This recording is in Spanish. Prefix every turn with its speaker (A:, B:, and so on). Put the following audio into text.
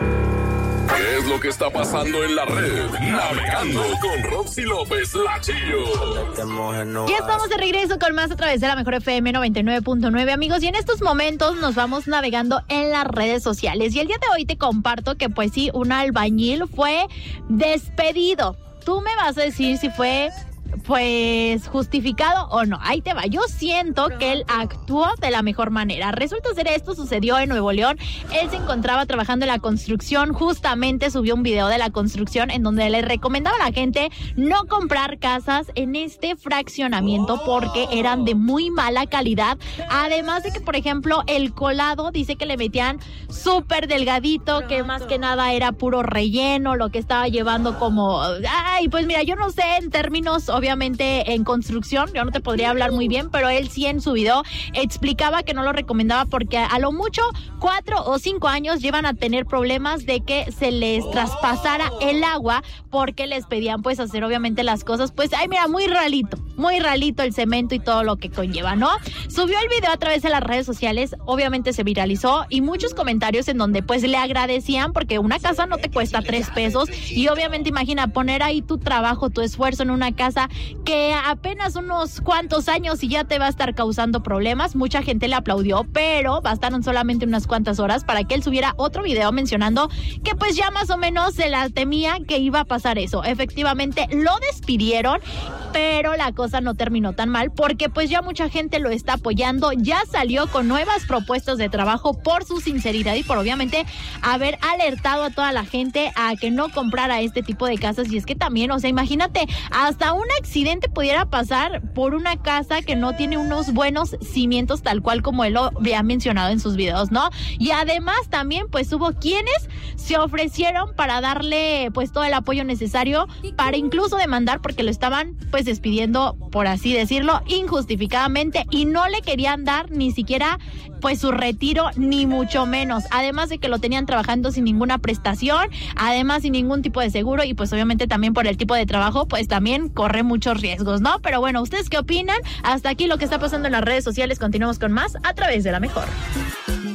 A: ¿Qué es lo que está pasando en la red? Navegando con Roxy López, la Chío.
B: Ya estamos de regreso con más a través de la Mejor FM 99.9, amigos. Y en estos momentos nos vamos navegando en las redes sociales. Y el día de hoy te comparto que, pues sí, un albañil fue despedido. Tú me vas a decir si fue pues justificado o no. Ahí te va. Yo siento que él actuó de la mejor manera. Resulta ser esto sucedió en Nuevo León. Él se encontraba trabajando en la construcción. Justamente subió un video de la construcción en donde le recomendaba a la gente no comprar casas en este fraccionamiento porque eran de muy mala calidad. Además de que, por ejemplo, el colado dice que le metían súper delgadito, que más que nada era puro relleno, lo que estaba llevando como... Ay, pues mira, yo no sé en términos obviamente en construcción, yo no te podría hablar muy bien, pero él sí en su video explicaba que no lo recomendaba porque a lo mucho 4 o 5 años llevan a tener problemas de que se les traspasara el agua porque les pedían pues hacer obviamente las cosas, pues ay mira, muy ralito el cemento y todo lo que conlleva, ¿no? Subió el video a través de las redes sociales, obviamente se viralizó y muchos comentarios en donde pues le agradecían porque una casa no te cuesta 3 pesos y obviamente imagina poner ahí tu trabajo, tu esfuerzo en una casa que apenas unos cuantos años y ya te va a estar causando problemas. Mucha gente le aplaudió, pero bastaron solamente unas cuantas horas para que él subiera otro video mencionando que pues ya más o menos se la temía que iba a pasar eso. Efectivamente lo despidieron, pero la cosa no terminó tan mal porque pues ya mucha gente lo está apoyando, ya salió con nuevas propuestas de trabajo por su sinceridad y por obviamente haber alertado a toda la gente a que no comprara este tipo de casas. Y es que también, o sea, imagínate, hasta un accidente pudiera pasar por una casa que no tiene unos buenos cimientos tal cual como él lo había mencionado en sus videos, ¿no? Y además también pues hubo quienes se ofrecieron para darle pues todo el apoyo necesario para incluso demandar porque lo estaban pues despidiendo, por así decirlo, injustificadamente y no le querían dar ni siquiera pues su retiro ni mucho menos, además de que lo tenían trabajando sin ninguna prestación, además sin ningún tipo de seguro y pues obviamente también por el tipo de trabajo pues también corre muchos riesgos, ¿no? Pero bueno, ¿ustedes qué opinan? Hasta aquí lo que está pasando en las redes sociales, continuamos con más a través de la Mejor.